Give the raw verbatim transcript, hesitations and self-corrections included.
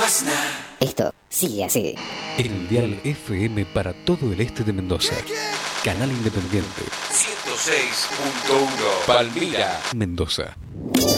más nada. Esto sigue así. En el dial F M para todo el este de Mendoza. Canal Independiente. ciento seis punto uno Palmira, Mendoza.